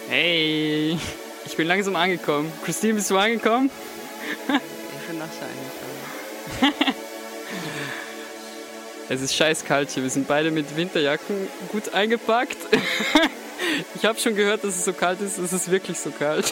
Hey, ich bin langsam angekommen. Christine, bist du angekommen? Ich bin noch so angekommen. Es ist scheiß kalt hier. Wir sind beide mit Winterjacken gut eingepackt. Ich habe schon gehört, dass es so kalt ist. Es ist wirklich so kalt.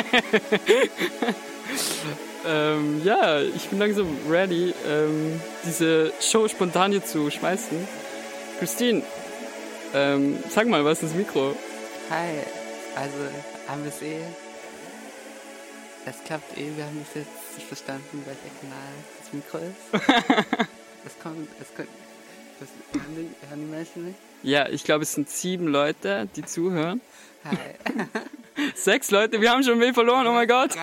Ja, ich bin langsam ready, diese Show spontan hier zu schmeißen. Christine, sag mal was ins Mikro. Hi, also haben wir es es klappt wir haben es jetzt verstanden, welcher Kanal das Mikro ist. Hören die Menschen nicht? Ja, ich glaube, es sind 7 Leute, die zuhören. Hi. 6 Leute, wir haben schon wen verloren, oh mein Gott.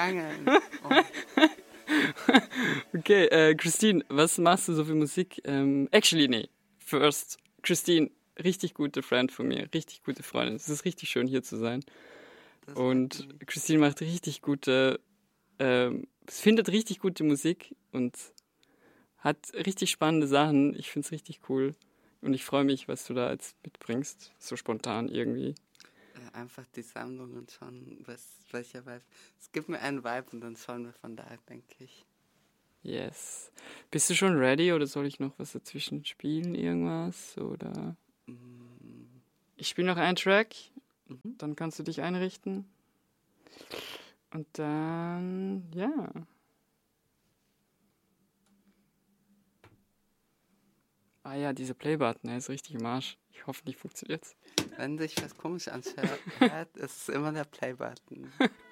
Okay, Christine, was machst du so für Musik? Nee. First, Christine, richtig gute Freund von mir, richtig gute Freundin. Es ist richtig schön, hier zu sein. Und Christine macht richtig gute, findet richtig gute Musik und hat richtig spannende Sachen. Ich finde es richtig cool. Und ich freue mich, was du da jetzt mitbringst, so spontan irgendwie. Einfach die Sammlung und schauen, welcher Vibe. Es gibt mir einen Vibe und dann schauen wir von da, denke ich. Yes. Bist du schon ready oder soll ich noch was dazwischen spielen, irgendwas? Oder? Ich spiele noch einen Track, dann kannst du dich einrichten. Und dann, ja. Ah ja, dieser Playbutton, der ist richtig im Arsch. Ich hoffe, nicht funktioniert's. Wenn sich was komisch anhört, ist es immer der Playbutton.